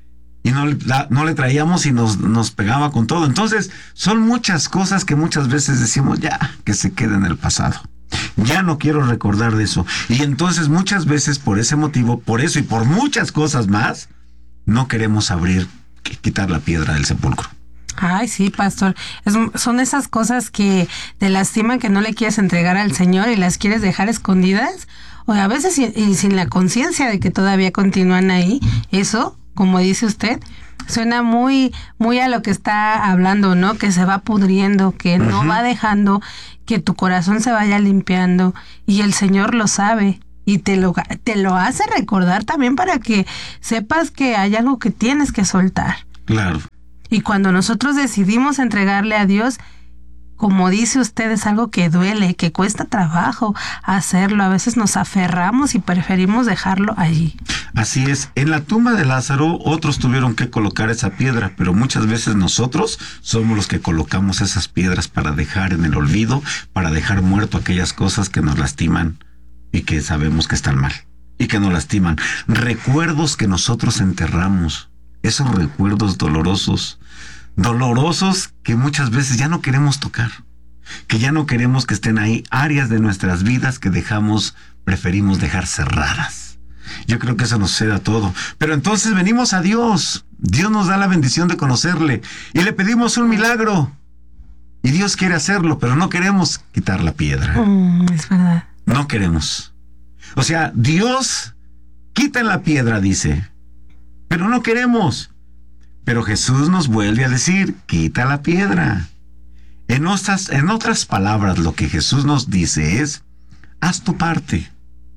y no, no le traíamos y nos, nos pegaba con todo. Entonces, son muchas cosas que muchas veces decimos, ya, que se quede en el pasado. Ya no quiero recordar de eso. Y entonces muchas veces por ese motivo, por eso y por muchas cosas más, no queremos abrir, quitar la piedra del sepulcro. Ay, sí, pastor. Es, son esas cosas que te lastiman, que no le quieres entregar al Señor y las quieres dejar escondidas. O a veces y, y sin la conciencia de que todavía continúan ahí. Eso, como dice usted, suena muy, muy a lo que está hablando, ¿no? Que se va pudriendo, que uh-huh. no va dejando que tu corazón se vaya limpiando. Y el Señor lo sabe. Y te lo, te lo hace recordar también para que sepas que hay algo que tienes que soltar. Claro. Y cuando nosotros decidimos entregarle a Dios, como dice usted, es algo que duele, que cuesta trabajo hacerlo. A veces nos aferramos y preferimos dejarlo allí. Así es. En la tumba de Lázaro, otros tuvieron que colocar esa piedra, pero muchas veces nosotros somos los que colocamos esas piedras para dejar en el olvido, para dejar muerto aquellas cosas que nos lastiman y que sabemos que están mal y que nos lastiman. Recuerdos que nosotros enterramos. Esos recuerdos dolorosos, dolorosos que muchas veces ya no queremos tocar, que ya no queremos que estén ahí, áreas de nuestras vidas que dejamos, preferimos dejar cerradas. Yo creo que eso nos sucede a todo. Pero entonces venimos a Dios. Dios nos da la bendición de conocerle y le pedimos un milagro. Y Dios quiere hacerlo, pero no queremos quitar la piedra. Mm, es verdad. No queremos. O sea, Dios quita la piedra, dice. Pero no queremos. Pero Jesús nos vuelve a decir, quita la piedra. En otras, en otras palabras, lo que Jesús nos dice es, haz tu parte.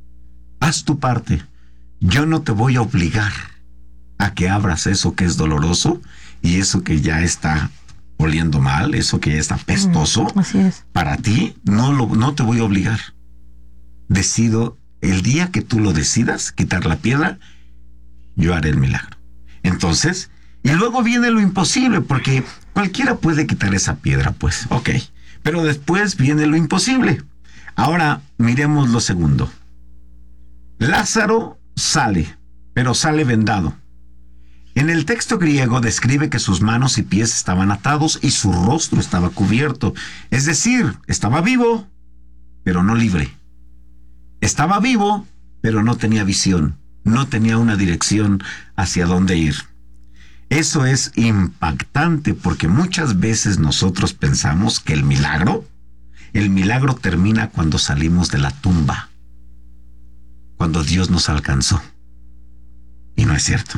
Haz tu parte. Yo no te voy a obligar a que abras eso que es doloroso y eso que ya está oliendo mal, eso que ya está pestoso. Mm, así es. Para ti, no, lo, no te voy a obligar. Decido, el día que tú lo decidas, quitar la piedra, yo haré el milagro. Entonces, y luego viene lo imposible, porque cualquiera puede quitar esa piedra, pues, ok. Pero después viene lo imposible. Ahora, miremos lo segundo. Lázaro sale, pero sale vendado. En el texto griego describe que sus manos y pies estaban atados y su rostro estaba cubierto. Es decir, estaba vivo, pero no libre. Estaba vivo, pero no tenía visión. No tenía una dirección hacia dónde ir. Eso es impactante porque muchas veces nosotros pensamos que el milagro, el milagro termina cuando salimos de la tumba, cuando Dios nos alcanzó. Y no es cierto.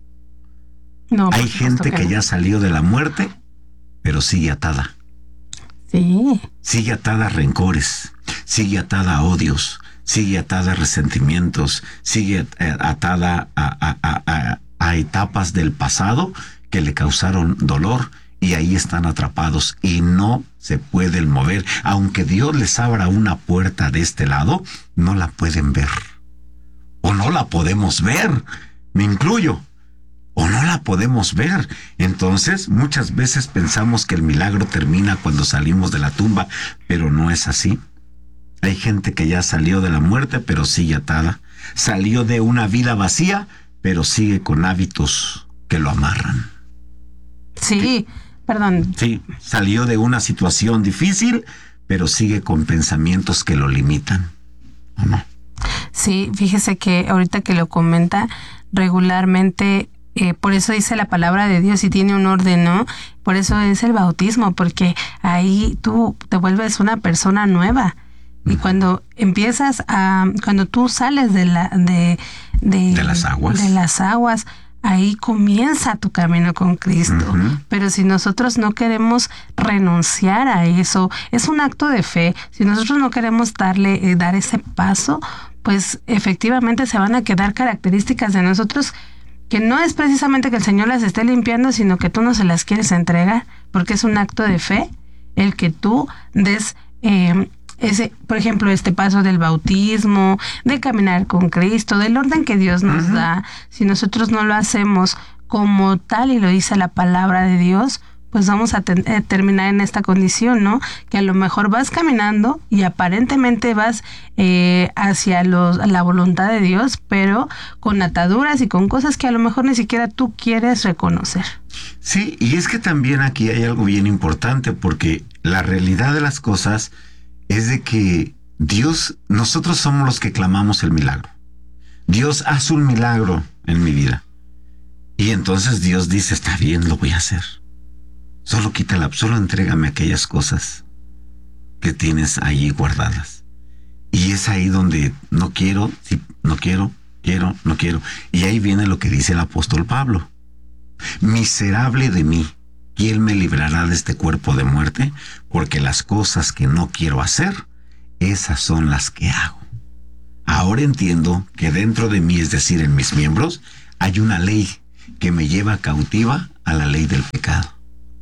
No, hay gente que, que no. ya salió de la muerte, pero sigue atada. Sí. Sigue atada a rencores, sigue atada a odios, sigue atada a resentimientos, sigue atada a, a, a, a etapas del pasado que le causaron dolor y ahí están atrapados y no se pueden mover. Aunque Dios les abra una puerta de este lado, no la pueden ver. O no la podemos ver, me incluyo. O no la podemos ver. Entonces, muchas veces pensamos que el milagro termina cuando salimos de la tumba, pero no es así. Hay gente que ya salió de la muerte, pero sigue atada. Salió de una vida vacía, pero sigue con hábitos que lo amarran. Sí, ¿Sí? perdón. Sí, salió de una situación difícil, pero sigue con pensamientos que lo limitan. ¿O no? Sí, fíjese que ahorita que lo comenta, regularmente, eh, por eso dice la palabra de Dios y tiene un orden, ¿no? Por eso es el bautismo, porque ahí tú te vuelves una persona nueva. Y cuando empiezas a, cuando tú sales de la, de, de, de las aguas, de las aguas, ahí comienza tu camino con Cristo. Uh-huh. Pero si nosotros no queremos renunciar a eso, es un acto de fe. Si nosotros no queremos darle, eh, dar ese paso, pues efectivamente se van a quedar características de nosotros que no es precisamente que el Señor las esté limpiando, sino que tú no se las quieres entregar, porque es un acto de fe el que tú des eh, ese, por ejemplo, este paso del bautismo, de caminar con Cristo, del orden que Dios nos uh-huh. da. Si nosotros no lo hacemos como tal y lo dice la palabra de Dios, pues vamos a ten- eh, terminar en esta condición, ¿no? Que a lo mejor vas caminando y aparentemente vas eh, hacia los, la voluntad de Dios, pero con ataduras y con cosas que a lo mejor ni siquiera tú quieres reconocer. Sí, y es que también aquí hay algo bien importante, porque la realidad de las cosas es de que Dios, nosotros somos los que clamamos el milagro. Dios, haz un milagro en mi vida. Y entonces Dios dice, está bien, lo voy a hacer. Solo quítala, solo entrégame aquellas cosas que tienes ahí guardadas. Y es ahí donde no quiero, sí, no quiero, quiero, no quiero. Y ahí viene lo que dice el apóstol Pablo. Miserable de mí, ¿quién me librará de este cuerpo de muerte? Porque las cosas que no quiero hacer, esas son las que hago. Ahora entiendo que dentro de mí, es decir, en mis miembros, hay una ley que me lleva cautiva a la ley del pecado.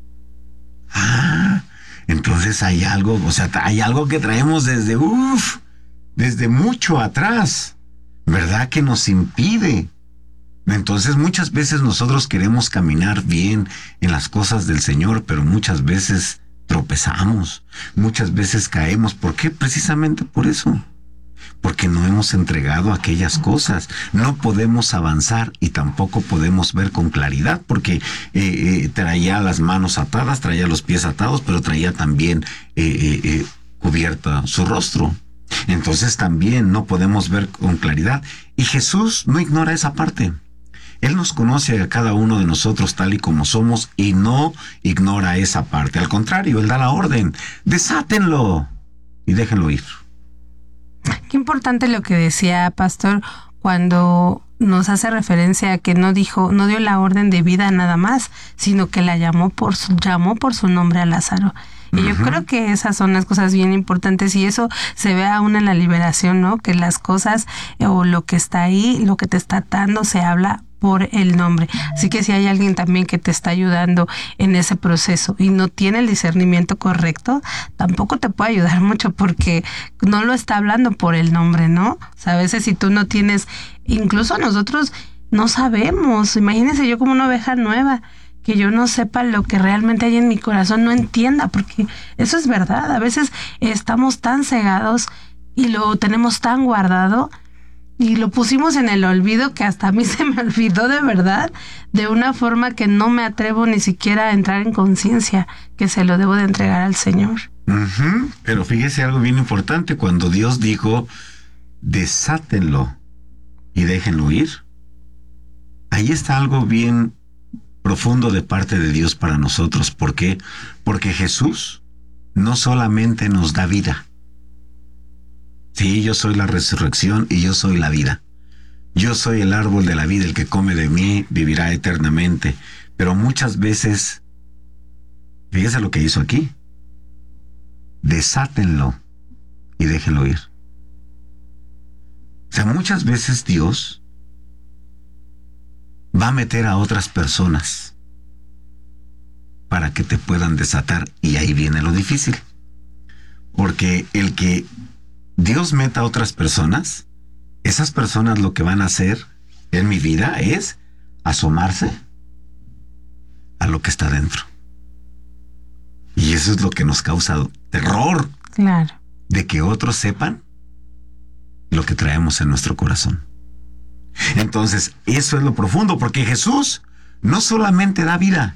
Ah, entonces hay algo, o sea, hay algo que traemos desde, uff, desde mucho atrás, ¿verdad? Que nos impide. Entonces muchas veces nosotros queremos caminar bien en las cosas del Señor, pero muchas veces tropezamos, muchas veces caemos. ¿Por qué? Precisamente por eso. Porque no hemos entregado aquellas cosas. No podemos avanzar y tampoco podemos ver con claridad, porque eh, eh, traía las manos atadas, traía los pies atados, pero traía también eh, eh, eh, cubierta su rostro. Entonces también no podemos ver con claridad. Y Jesús no ignora esa parte. Él nos conoce a cada uno de nosotros tal y como somos y no ignora esa parte. Al contrario, Él da la orden. Desátenlo y déjenlo ir. Qué importante lo que decía Pastor cuando nos hace referencia a que no dijo, no dio la orden de vida nada más, sino que la llamó por su, llamó por su nombre a Lázaro. Y yo uh-huh. creo que esas son las cosas bien importantes y eso se ve aún en la liberación, ¿no? Que las cosas o lo que está ahí, lo que te está atando, se habla por el nombre. Así que si hay alguien también que te está ayudando en ese proceso y no tiene el discernimiento correcto, tampoco te puede ayudar mucho porque no lo está hablando por el nombre, ¿no? O sea, a veces si tú no tienes, incluso nosotros no sabemos, imagínense yo como una oveja nueva, que yo no sepa lo que realmente hay en mi corazón, no entienda, porque eso es verdad. A veces estamos tan cegados y lo tenemos tan guardado y lo pusimos en el olvido que hasta a mí se me olvidó de verdad, de una forma que no me atrevo ni siquiera a entrar en conciencia que se lo debo de entregar al Señor. Uh-huh. Pero fíjese algo bien importante, cuando Dios dijo, desátenlo y déjenlo ir, ahí está algo bien profundo de parte de Dios para nosotros. ¿Por qué? Porque Jesús no solamente nos da vida. Sí, yo soy la resurrección y yo soy la vida. Yo soy el árbol de la vida, el que come de mí vivirá eternamente. Pero muchas veces, fíjese lo que hizo aquí. Desátenlo y déjenlo ir. O sea, muchas veces Dios va a meter a otras personas para que te puedan desatar. Y ahí viene lo difícil. Porque el que Dios meta a otras personas, esas personas lo que van a hacer en mi vida es asomarse a lo que está dentro. Y eso es lo que nos causa terror. Claro. De que otros sepan lo que traemos en nuestro corazón. Entonces, eso es lo profundo, porque Jesús no solamente da vida,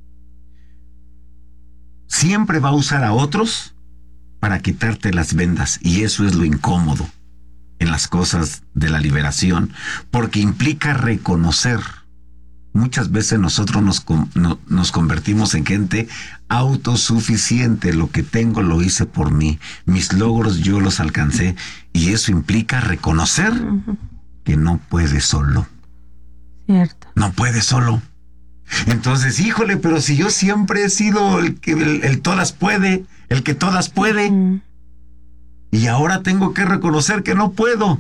siempre va a usar a otros para quitarte las vendas, y eso es lo incómodo en las cosas de la liberación, porque implica reconocer. Muchas veces nosotros nos, no, nos convertimos en gente autosuficiente. Lo que tengo lo hice por mí, mis logros yo los alcancé, y eso implica reconocer uh-huh. que no puede solo. Cierto. No puede solo. Entonces, híjole, pero si yo siempre he sido el que el, el todas puede, el que todas puede, uh-huh. y ahora tengo que reconocer que no puedo.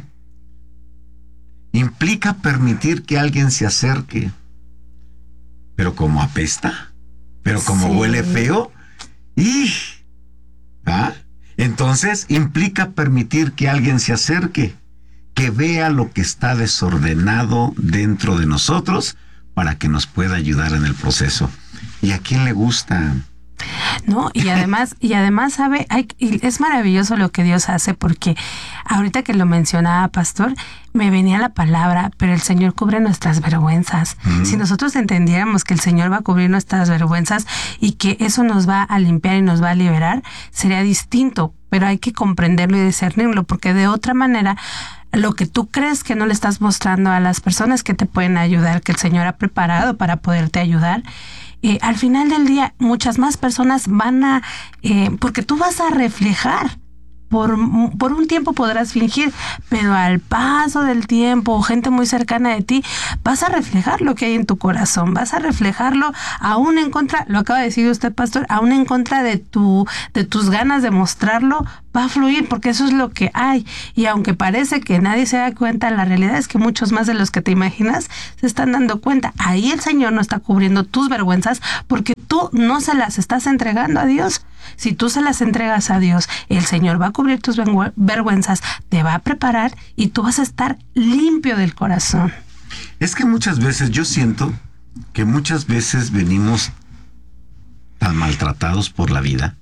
Implica permitir que alguien se acerque, pero como apesta, pero como sí. huele feo, y ¿ah? Entonces implica permitir que alguien se acerque, que vea lo que está desordenado dentro de nosotros, para que nos pueda ayudar en el proceso. ¿Y a quién le gusta? No, y además, y además, sabe, hay, y es maravilloso lo que Dios hace, porque ahorita que lo mencionaba, pastor, me venía la palabra, pero el Señor cubre nuestras vergüenzas. Mm. Si nosotros entendiéramos que el Señor va a cubrir nuestras vergüenzas y que eso nos va a limpiar y nos va a liberar, sería distinto, pero hay que comprenderlo y discernirlo, porque de otra manera, lo que tú crees que no le estás mostrando a las personas que te pueden ayudar, que el Señor ha preparado para poderte ayudar, Eh, al final del día, muchas más personas van a, eh, porque tú vas a reflejar. Por, por un tiempo podrás fingir, pero al paso del tiempo, gente muy cercana de ti, vas a reflejar lo que hay en tu corazón, vas a reflejarlo aún en contra, lo acaba de decir usted, pastor, aún en contra de tu, de tus ganas de mostrarlo, va a fluir, porque eso es lo que hay. Y aunque parece que nadie se da cuenta, la realidad es que muchos más de los que te imaginas se están dando cuenta. Ahí el Señor no está cubriendo tus vergüenzas porque tú no se las estás entregando a Dios. Si tú se las entregas a Dios, el Señor va a cubrir tus vergüenzas, te va a preparar y tú vas a estar limpio del corazón. Es que muchas veces, yo siento que muchas veces venimos tan maltratados por la vida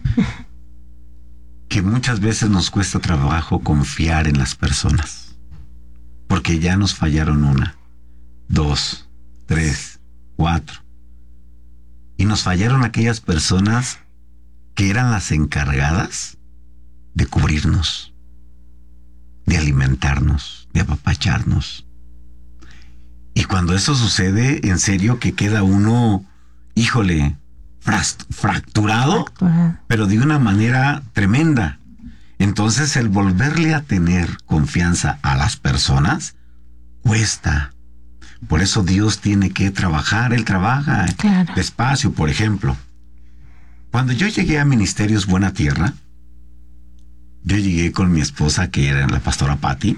que muchas veces nos cuesta trabajo confiar en las personas, porque ya nos fallaron una, dos, tres, cuatro, y nos fallaron aquellas personas que eran las encargadas de cubrirnos, de alimentarnos, de apapacharnos. Y cuando eso sucede, en serio que queda uno, híjole, fracturado, fracturado, pero de una manera tremenda. Entonces el volverle a tener confianza a las personas cuesta. Por eso Dios tiene que trabajar, Él trabaja claro. despacio. Por ejemplo, cuando yo llegué a Ministerios Buena Tierra, yo llegué con mi esposa, que era la pastora Patti,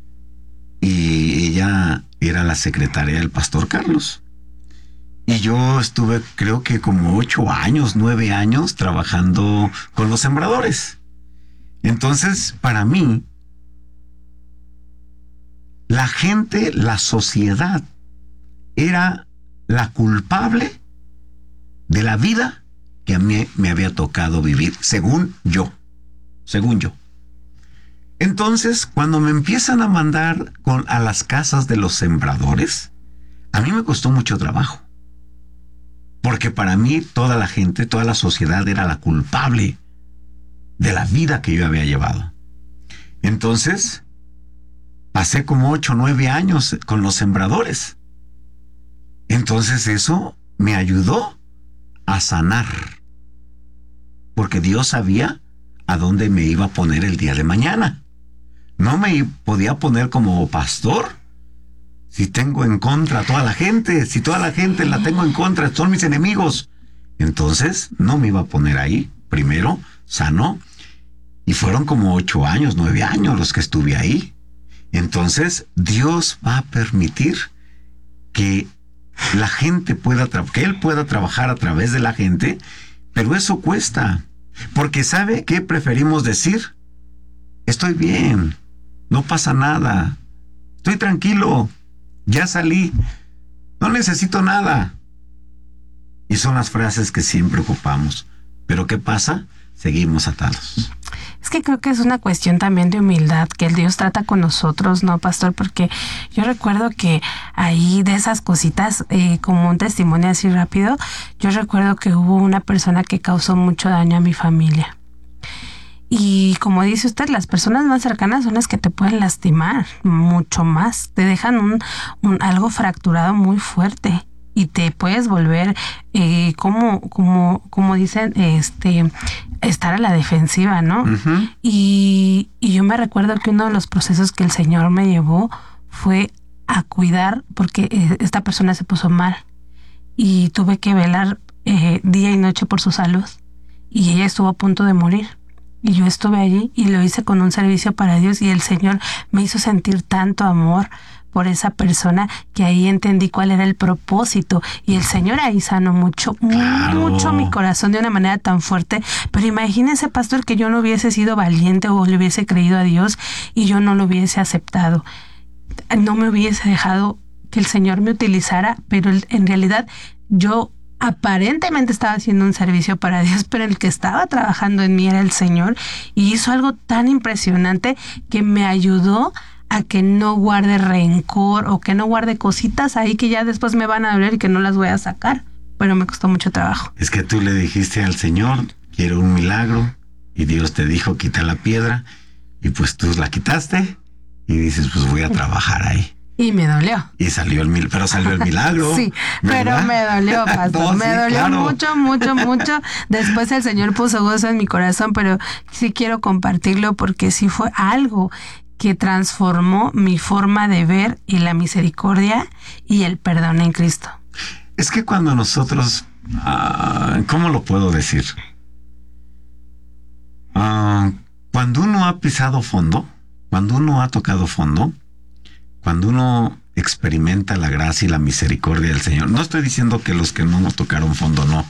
y ella era la secretaria del pastor Carlos. Y yo estuve, creo que como ocho años, nueve años, trabajando con los sembradores. Entonces, para mí, la gente, la sociedad, era la culpable de la vida que a mí me había tocado vivir, según yo, según yo. Entonces, cuando me empiezan a mandar con, a las casas de los sembradores, a mí me costó mucho trabajo. Porque para mí toda la gente, toda la sociedad era la culpable de la vida que yo había llevado. Entonces, pasé como ocho o nueve años con los sembradores. Entonces eso me ayudó a sanar. Porque Dios sabía a dónde me iba a poner el día de mañana. No me podía poner como pastor si tengo en contra a toda la gente, si toda la gente la tengo en contra, son mis enemigos. Entonces no me iba a poner ahí. Primero sanó. Y fueron como ocho años, nueve años los que estuve ahí. Entonces Dios va a permitir que la gente pueda, tra- que Él pueda trabajar a través de la gente, pero eso cuesta. Porque ¿sabe qué preferimos decir? Estoy bien, no pasa nada, estoy tranquilo, ya salí, no necesito nada. Y son las frases que siempre ocupamos. Pero ¿qué pasa? Seguimos atados. Es que creo que es una cuestión también de humildad que el Dios trata con nosotros, ¿no, pastor? Porque yo recuerdo que ahí de esas cositas, eh, como un testimonio así rápido, yo recuerdo que hubo una persona que causó mucho daño a mi familia. Y como dice usted, las personas más cercanas son las que te pueden lastimar mucho más. Te dejan un, un algo fracturado muy fuerte. Y te puedes volver, eh, como, como, como dicen, este, estar a la defensiva, ¿no? Uh-huh. Y, y yo me recuerdo que uno de los procesos que el Señor me llevó fue a cuidar, porque eh, esta persona se puso mal. Y tuve que velar eh, día y noche por su salud. Y ella estuvo a punto de morir. Y yo estuve allí y lo hice con un servicio para Dios. Y el Señor me hizo sentir tanto amor por esa persona, que ahí entendí cuál era el propósito, y el Señor ahí sanó mucho, claro. mucho mi corazón de una manera tan fuerte. Pero imagínese, pastor, que yo no hubiese sido valiente o le hubiese creído a Dios y yo no lo hubiese aceptado, no me hubiese dejado que el Señor me utilizara, pero en realidad yo aparentemente estaba haciendo un servicio para Dios, pero el que estaba trabajando en mí era el Señor, y hizo algo tan impresionante que me ayudó a que no guarde rencor o que no guarde cositas ahí que ya después me van a doler y que no las voy a sacar, pero me costó mucho trabajo. Es que tú le dijiste al Señor, quiero un milagro, y Dios te dijo, quita la piedra, y pues tú la quitaste y dices, pues voy a trabajar ahí. Y me dolió. Y salió el milagro, pero salió el milagro. Sí, ¿verdad? pero me dolió, pastor. No, me sí, dolió claro. mucho, mucho, mucho. Después el Señor puso gozo en mi corazón, pero sí quiero compartirlo porque sí fue algo que transformó mi forma de ver y la misericordia y el perdón en Cristo. Es que cuando nosotros, uh, ¿cómo lo puedo decir? Uh, cuando uno ha pisado fondo, cuando uno ha tocado fondo, cuando uno experimenta la gracia y la misericordia del Señor, no estoy diciendo que los que no nos tocaron fondo no,